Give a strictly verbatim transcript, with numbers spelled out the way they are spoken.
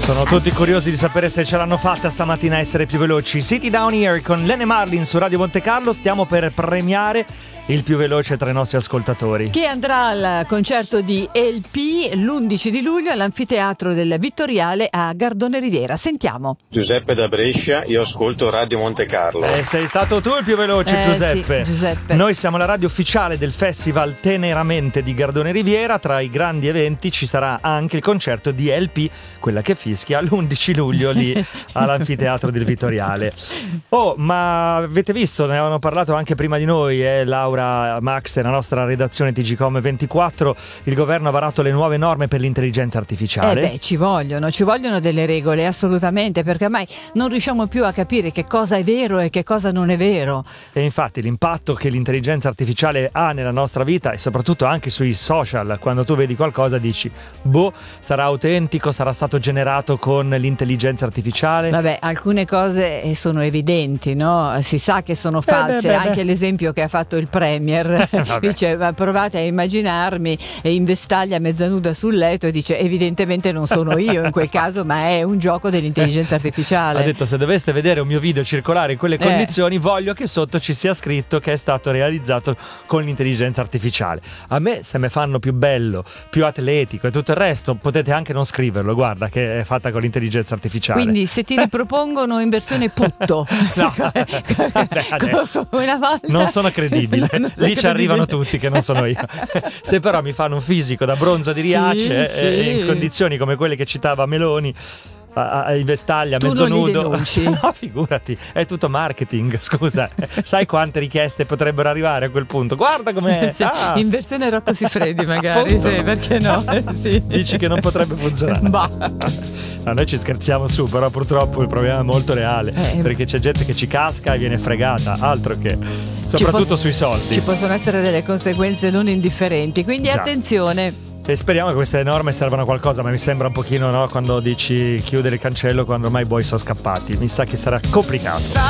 Sono tutti curiosi di sapere se ce l'hanno fatta stamattina a essere più veloci. City Down Here con Lene Marlin su Radio Monte Carlo. Stiamo per premiare il più veloce tra i nostri ascoltatori, che andrà al concerto di L P l'undici di luglio all'Anfiteatro del Vittoriale a Gardone Riviera. Sentiamo. Giuseppe da Brescia, io ascolto Radio Monte Carlo. Eh, sei stato tu il più veloce, eh, Giuseppe. Sì, Giuseppe. Noi siamo la radio ufficiale del Festival Teneramente di Gardone Riviera. Tra i grandi eventi ci sarà anche il concerto di L P, quella che fischia, l'undici luglio lì all'Anfiteatro del Vittoriale. Oh, ma avete visto, ne avevano parlato anche prima di noi, eh, Laura, Max, la nostra redazione T G Com ventiquattro. Il governo ha varato le nuove norme per l'intelligenza artificiale. Eh beh, ci vogliono, ci vogliono delle regole, assolutamente, perché ormai non riusciamo più a capire che cosa è vero e che cosa non è vero. E infatti l'impatto che l'intelligenza artificiale ha nella nostra vita e soprattutto anche sui social, quando tu vedi qualcosa dici, boh, sarà autentico, sarà stato generato con l'intelligenza artificiale. Vabbè, alcune cose sono evidenti, no? Si sa che sono false, eh beh, beh, anche beh. l'esempio che ha fatto il Premier. Dice, ma provate a immaginarmi in vestaglia mezza nuda sul letto, e dice, evidentemente non sono io in quel caso, ma è un gioco dell'intelligenza artificiale. Ha detto, se doveste vedere un mio video circolare in quelle Eh. condizioni, voglio che sotto ci sia scritto che è stato realizzato con l'intelligenza artificiale. A me, se me fanno più bello, più atletico e tutto il resto, potete anche non scriverlo, guarda che è fatta con l'intelligenza artificiale. Quindi se ti ripropongono in versione putto, No, vabbè, adesso. come una volta, non sono credibile. Non sei Lì ci arrivano credibile. tutti che non sono io. Se però mi fanno un fisico da bronzo di Riace, Sì, eh, sì. in condizioni come quelle che citava Meloni, a- a- in vestaglia, Tu mezzo non li nudo, denunci. no, figurati, è tutto marketing. Scusa, sai quante richieste potrebbero arrivare a quel punto? Guarda com'è. Sì, Ah, in versione Rocco Siffredi magari, appunto. sì, perché no? Eh, sì. Dici che non potrebbe funzionare? Bah. No, noi ci scherziamo su, però purtroppo il problema è molto reale, Eh. perché c'è gente che ci casca e viene fregata, altro che, soprattutto poss- sui soldi. Ci possono essere delle conseguenze non indifferenti, quindi Già. attenzione. E speriamo che queste norme servano a qualcosa, ma mi sembra un pochino, no, quando dici chiudere il cancello quando ormai i buoi sono scappati. Mi sa che sarà complicato.